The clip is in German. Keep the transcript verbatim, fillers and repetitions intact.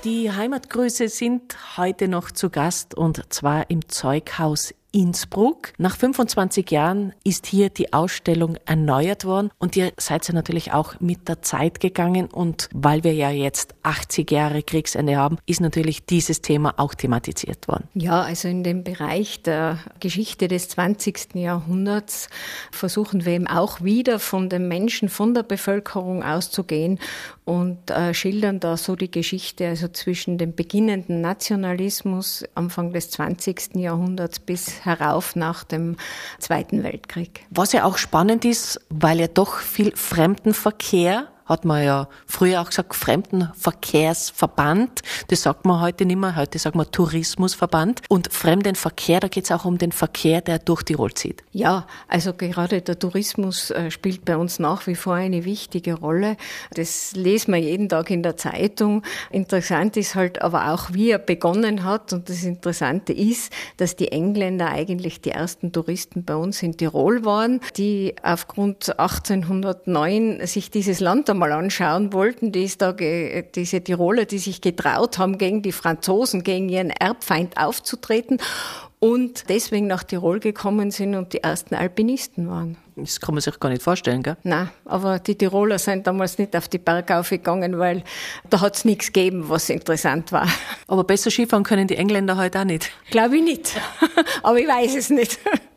Die Heimatgrüße sind heute noch zu Gast und zwar im Zeughaus Innsbruck. Nach fünfundzwanzig Jahren ist hier die Ausstellung erneuert worden und ihr seid ja natürlich auch mit der Zeit gegangen und weil wir ja jetzt achtzig Jahre Kriegsende haben, ist natürlich dieses Thema auch thematisiert worden. Ja, also in dem Bereich der Geschichte des zwanzigsten Jahrhunderts versuchen wir eben auch wieder von den Menschen, von der Bevölkerung auszugehen und äh, schildern da so die Geschichte, also zwischen dem beginnenden Nationalismus Anfang des zwanzigsten Jahrhunderts bis herauf nach dem Zweiten Weltkrieg. Was ja auch spannend ist, weil ja doch viel Fremdenverkehr, hat man ja früher auch gesagt, Fremdenverkehrsverband. Das sagt man heute nicht mehr. Heute sagt man Tourismusverband. Und Fremdenverkehr, da geht es auch um den Verkehr, der durch Tirol zieht. Ja, also gerade der Tourismus spielt bei uns nach wie vor eine wichtige Rolle. Das lesen wir jeden Tag in der Zeitung. Interessant ist halt aber auch, wie er begonnen hat. Und das Interessante ist, dass die Engländer eigentlich die ersten Touristen bei uns in Tirol waren, die aufgrund achtzehnhundertneun sich dieses Land mal anschauen wollten, die ist da ge- diese Tiroler, die sich getraut haben, gegen die Franzosen, gegen ihren Erbfeind aufzutreten und deswegen nach Tirol gekommen sind und die ersten Alpinisten waren. Das kann man sich gar nicht vorstellen, gell? Nein, aber die Tiroler sind damals nicht auf die Berge aufgegangen, weil da hat es nichts gegeben, was interessant war. Aber besser Skifahren können die Engländer heute auch nicht. Glaube ich nicht, aber ich weiß es nicht.